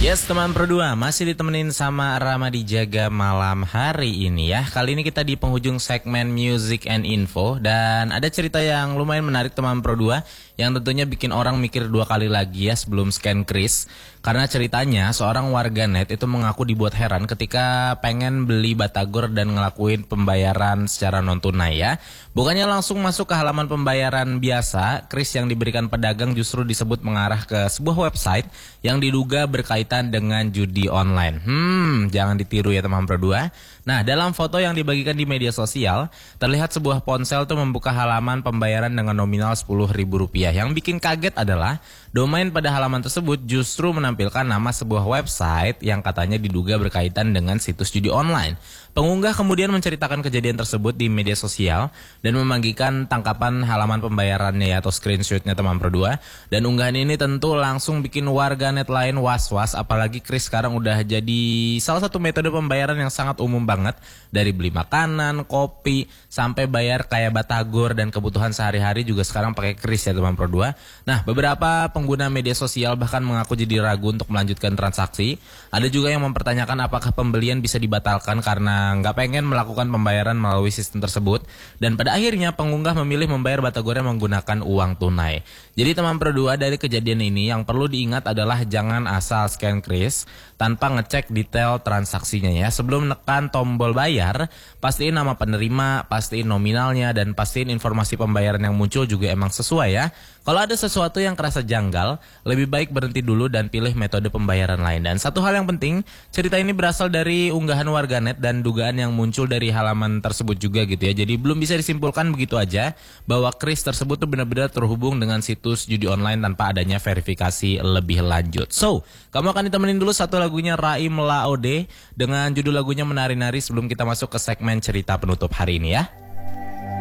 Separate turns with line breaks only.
Yes teman Pro2, masih ditemenin sama Ramadi Jaga malam hari ini ya. Kali ini kita di penghujung segmen Music and Info. Dan ada cerita yang lumayan menarik teman Pro2, yang tentunya bikin orang mikir dua kali lagi ya sebelum scan kris. Karena ceritanya seorang warganet itu mengaku dibuat heran ketika pengen beli batagor dan ngelakuin pembayaran secara non tunai ya. Bukannya langsung masuk ke halaman pembayaran biasa, kris yang diberikan pedagang justru disebut mengarah ke sebuah website yang diduga berkaitan dengan judi online. Jangan ditiru ya teman Pro2. Nah, dalam foto yang dibagikan di media sosial, terlihat sebuah ponsel tuh membuka halaman pembayaran dengan nominal Rp10.000. Yang bikin kaget adalah domain pada halaman tersebut justru menampilkan nama sebuah website yang katanya diduga berkaitan dengan situs judi online. Pengunggah kemudian menceritakan kejadian tersebut di media sosial dan membagikan tangkapan halaman pembayarannya ya, atau screenshotnya teman Pro2. Dan unggahan ini tentu langsung bikin warganet lain was-was, apalagi kris sekarang udah jadi salah satu metode pembayaran yang sangat umum banget. Dari beli makanan, kopi, sampai bayar kayak batagor dan kebutuhan sehari-hari juga sekarang pakai kris ya teman Pro2. Nah, beberapa pengguna media sosial bahkan mengaku jadi ragu untuk melanjutkan transaksi. Ada juga yang mempertanyakan apakah pembelian bisa dibatalkan karena nggak pengen melakukan pembayaran melalui sistem tersebut. Dan pada akhirnya pengunggah memilih membayar batagornya menggunakan uang tunai. Jadi teman Pro2, dari kejadian ini yang perlu diingat adalah jangan asal scan kris tanpa ngecek detail transaksinya ya. Sebelum menekan tombol bayar, pastiin nama penerima, pastiin nominalnya, dan pastiin informasi pembayaran yang muncul juga emang sesuai ya. Kalau ada sesuatu yang kerasa janggal, lebih baik berhenti dulu dan pilih metode pembayaran lain. Dan satu hal yang penting, cerita ini berasal dari unggahan warganet dan dugaan yang muncul dari halaman tersebut juga gitu ya. Jadi belum bisa disimpulkan begitu aja bahwa kris tersebut tuh benar-benar terhubung dengan situs judi online tanpa adanya verifikasi lebih lanjut. So, kamu akan ditemenin dulu satu lagunya Raim Laode dengan judul lagunya Menari-Nari sebelum kita masuk ke segmen cerita penutup hari ini ya.